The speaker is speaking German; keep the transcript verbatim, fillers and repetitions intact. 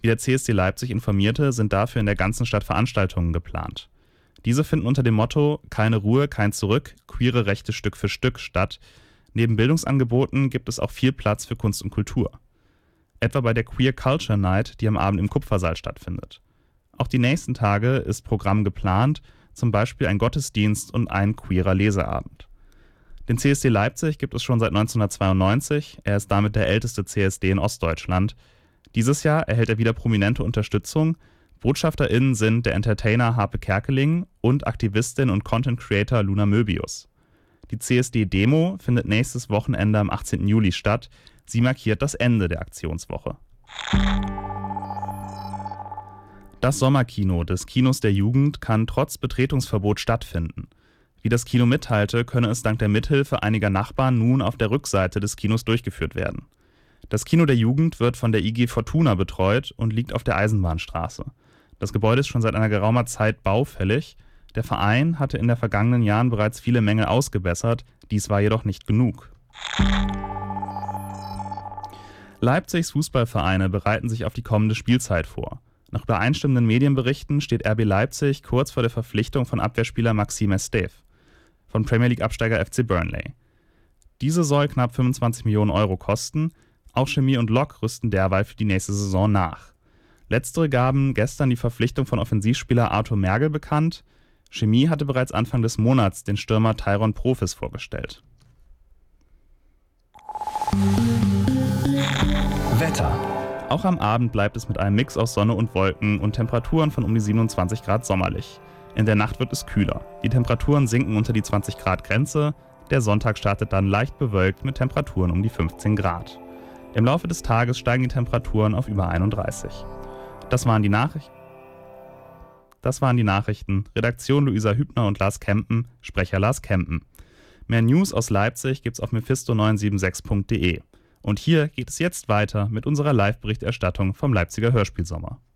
Wie der C S D Leipzig informierte, sind dafür in der ganzen Stadt Veranstaltungen geplant. Diese finden unter dem Motto „Keine Ruhe, kein Zurück, queere Rechte Stück für Stück" statt. Neben Bildungsangeboten gibt es auch viel Platz für Kunst und Kultur. Etwa bei der Queer Culture Night, die am Abend im Kupfersaal stattfindet. Auch die nächsten Tage ist Programm geplant, zum Beispiel ein Gottesdienst und ein queerer Leseabend. Den C S D Leipzig gibt es schon seit neunzehnhundertzweiundneunzig, er ist damit der älteste C S D in Ostdeutschland. Dieses Jahr erhält er wieder prominente Unterstützung. BotschafterInnen sind der Entertainer Harpe Kerkeling und Aktivistin und Content Creator Luna Möbius. Die C S D-Demo findet nächstes Wochenende am achtzehnten Juli statt. Sie markiert das Ende der Aktionswoche. Das Sommerkino des Kinos der Jugend kann trotz Betretungsverbot stattfinden. Wie das Kino mitteilte, könne es dank der Mithilfe einiger Nachbarn nun auf der Rückseite des Kinos durchgeführt werden. Das Kino der Jugend wird von der I G Fortuna betreut und liegt auf der Eisenbahnstraße. Das Gebäude ist schon seit einer geraumer Zeit baufällig. Der Verein hatte in den vergangenen Jahren bereits viele Mängel ausgebessert, dies war jedoch nicht genug. Leipzigs Fußballvereine bereiten sich auf die kommende Spielzeit vor. Nach übereinstimmenden Medienberichten steht R B Leipzig kurz vor der Verpflichtung von Abwehrspieler Maxime Estève von Premier League-Absteiger F C Burnley. Diese soll knapp fünfundzwanzig Millionen Euro kosten. Auch Chemie und Lok rüsten derweil für die nächste Saison nach. Letztere gaben gestern die Verpflichtung von Offensivspieler Arthur Mergel bekannt. Chemie hatte bereits Anfang des Monats den Stürmer Tyrone Profis vorgestellt. Wetter. Auch am Abend bleibt es mit einem Mix aus Sonne und Wolken und Temperaturen von um die siebenundzwanzig Grad sommerlich. In der Nacht wird es kühler. Die Temperaturen sinken unter die zwanzig Grad Grenze. Der Sonntag startet dann leicht bewölkt mit Temperaturen um die fünfzehn Grad. Im Laufe des Tages steigen die Temperaturen auf über einunddreißig. Das waren die Nachrichten. Das waren die Nachrichten. Redaktion Luisa Hübner und Lars Kempen, Sprecher Lars Kempen. Mehr News aus Leipzig gibt's auf mephisto neun sieben sechs punkt de. Und hier geht es jetzt weiter mit unserer Live-Berichterstattung vom Leipziger Hörspielsommer.